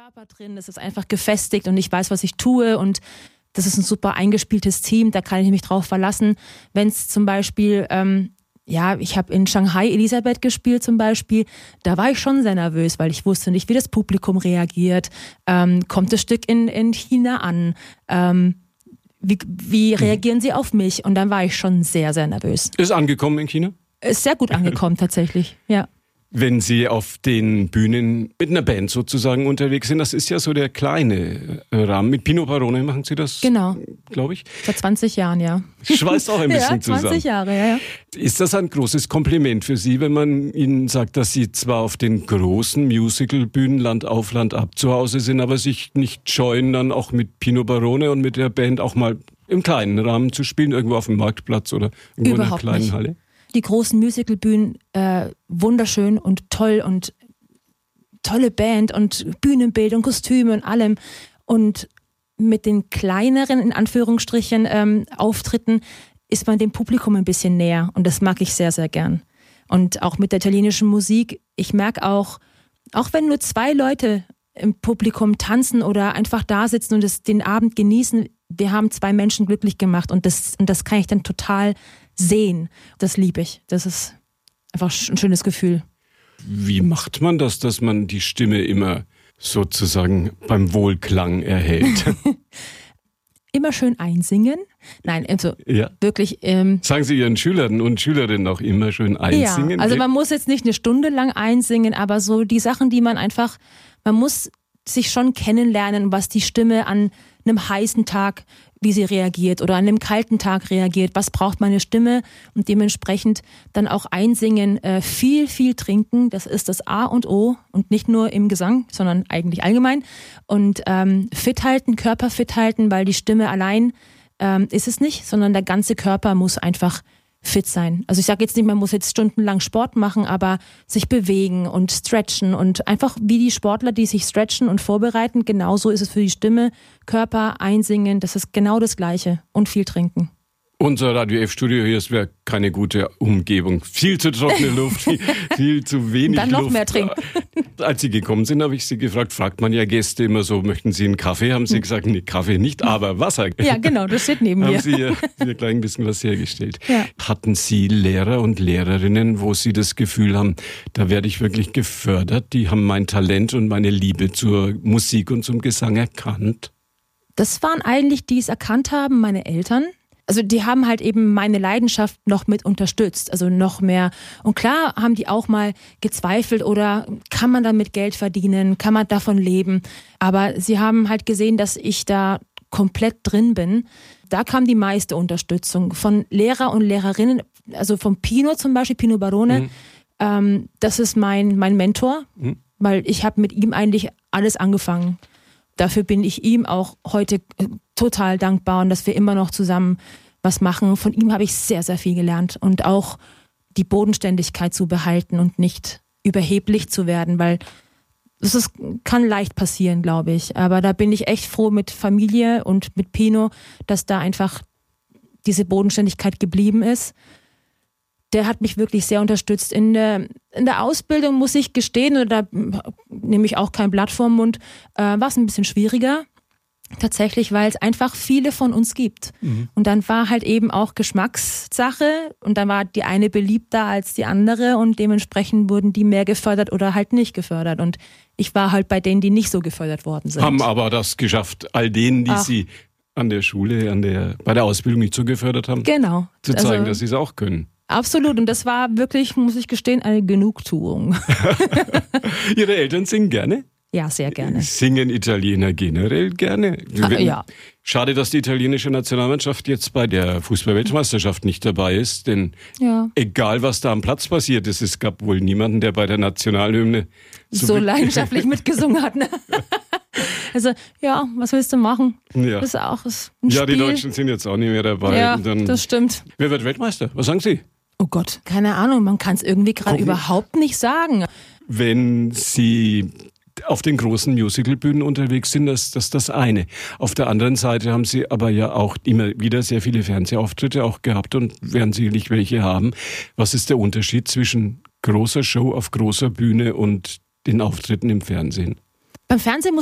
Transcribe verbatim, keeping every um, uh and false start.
Körper drin, das ist einfach gefestigt und ich weiß, was ich tue und das ist ein super eingespieltes Team, da kann ich mich drauf verlassen. Wenn es zum Beispiel, ähm, ja, ich habe in Shanghai Elisabeth gespielt zum Beispiel, da war ich schon sehr nervös, weil ich wusste nicht, wie das Publikum reagiert. Ähm, kommt das Stück in, in China an? Ähm, wie, wie reagieren sie auf mich? Und dann war ich schon sehr, sehr nervös. Ist angekommen in China? Ist sehr gut angekommen tatsächlich, ja. Wenn Sie auf den Bühnen mit einer Band sozusagen unterwegs sind, das ist ja so der kleine Rahmen. Mit Pino Barone machen Sie das, genau, glaube ich? Seit zwanzig Jahren, ja. Schweißt auch ein bisschen ja, zwanzig zusammen. Jahre, ja, ja. Ist das ein großes Kompliment für Sie, wenn man Ihnen sagt, dass Sie zwar auf den großen Musicalbühnen Land auf Land ab zu Hause sind, aber sich nicht scheuen, dann auch mit Pino Barone und mit der Band auch mal im kleinen Rahmen zu spielen, irgendwo auf dem Marktplatz oder irgendwo Überhaupt in einer kleinen nicht. Halle? Die großen Musicalbühnen, äh, wunderschön und toll und tolle Band und Bühnenbild und Kostüme und allem. Und mit den kleineren, in Anführungsstrichen, ähm, Auftritten ist man dem Publikum ein bisschen näher. Und das mag ich sehr, sehr gern. Und auch mit der italienischen Musik, ich merke auch, auch wenn nur zwei Leute im Publikum tanzen oder einfach da sitzen und das, den Abend genießen, wir haben zwei Menschen glücklich gemacht und das, und das kann ich dann total sehen. Das liebe ich. Das ist einfach ein schönes Gefühl. Wie macht man das, dass man die Stimme immer sozusagen beim Wohlklang erhält? Immer schön einsingen. Nein, also ja. wirklich. Ähm, Sagen Sie Ihren Schülern und Schülerinnen auch immer schön einsingen? Ja, also man muss jetzt nicht eine Stunde lang einsingen, aber so die Sachen, die man einfach, man muss sich schon kennenlernen, was die Stimme an einem heißen Tag, wie sie reagiert oder an einem kalten Tag reagiert. Was braucht meine Stimme? Und dementsprechend dann auch einsingen, äh, viel, viel trinken. Das ist das A und O und nicht nur im Gesang, sondern eigentlich allgemein. Und ähm, fit halten, Körper fit halten, weil die Stimme allein ähm, ist es nicht, sondern der ganze Körper muss einfach fit sein. Also ich sage jetzt nicht, man muss jetzt stundenlang Sport machen, aber sich bewegen und stretchen und einfach wie die Sportler, die sich stretchen und vorbereiten, genauso ist es für die Stimme, Körper, einsingen, das ist genau das Gleiche und viel trinken. Unser Radio F-Studio hier, es wäre keine gute Umgebung. Viel zu trockene Luft, viel, viel zu wenig Dann noch Luft. mehr trinken. Als Sie gekommen sind, habe ich Sie gefragt, fragt man ja Gäste immer so, möchten Sie einen Kaffee? Haben Sie gesagt, nee, Kaffee nicht, aber Wasser. Ja, genau, das steht neben mir. Haben Sie ja hier gleich ein bisschen was hergestellt. Ja. Hatten Sie Lehrer und Lehrerinnen, wo Sie das Gefühl haben, da werde ich wirklich gefördert, die haben mein Talent und meine Liebe zur Musik und zum Gesang erkannt? Das waren eigentlich, die es erkannt haben, meine Eltern. Also die haben halt eben meine Leidenschaft noch mit unterstützt, also noch mehr. Und klar haben die auch mal gezweifelt oder kann man damit Geld verdienen, kann man davon leben. Aber sie haben halt gesehen, dass ich da komplett drin bin. Da kam die meiste Unterstützung von Lehrer und Lehrerinnen, also vom Pino zum Beispiel, Pino Barone. Mhm. Ähm, das ist mein, mein Mentor, mhm. weil ich habe mit ihm eigentlich alles angefangen. Dafür bin ich ihm auch heute total dankbar und dass wir immer noch zusammen was machen. Von ihm habe ich sehr, sehr viel gelernt und auch die Bodenständigkeit zu behalten und nicht überheblich zu werden, weil das ist, kann leicht passieren, glaube ich. Aber da bin ich echt froh mit Familie und mit Pino, dass da einfach diese Bodenständigkeit geblieben ist. Der hat mich wirklich sehr unterstützt. In der, in der Ausbildung muss ich gestehen, und da nehme ich auch kein Blatt vorm Mund, äh, war es ein bisschen schwieriger. Tatsächlich, weil es einfach viele von uns gibt. Mhm. Und dann war halt eben auch Geschmackssache und dann war die eine beliebter als die andere und dementsprechend wurden die mehr gefördert oder halt nicht gefördert. Und ich war halt bei denen, die nicht so gefördert worden sind. Haben aber das geschafft, all denen, die Ach. Sie an der Schule, an der, bei der Ausbildung nicht so gefördert haben, genau. zu zeigen, also, dass Sie es auch können. Absolut. Und das war wirklich, muss ich gestehen, eine Genugtuung. Ihre Eltern singen gerne? Ja, sehr gerne. Singen Italiener generell gerne? Ah, ja. Schade, dass die italienische Nationalmannschaft jetzt bei der Fußball-Weltmeisterschaft nicht dabei ist, denn ja. egal, was da am Platz passiert ist, es gab wohl niemanden, der bei der Nationalhymne so, so leidenschaftlich mitgesungen hat. Ne? Also, ja, was willst du machen? Ja, das ist auch ist ein ja Spiel. Die Deutschen sind jetzt auch nicht mehr dabei. Ja, und dann, das stimmt. Wer wird Weltmeister? Was sagen Sie? Oh Gott, keine Ahnung, man kann es irgendwie gerade überhaupt nicht sagen. Wenn Sie auf den großen Musicalbühnen unterwegs sind, das ist das, das eine. Auf der anderen Seite haben Sie aber ja auch immer wieder sehr viele Fernsehauftritte auch gehabt und werden sicherlich welche haben. Was ist der Unterschied zwischen großer Show auf großer Bühne und den Auftritten im Fernsehen? Beim Fernsehen muss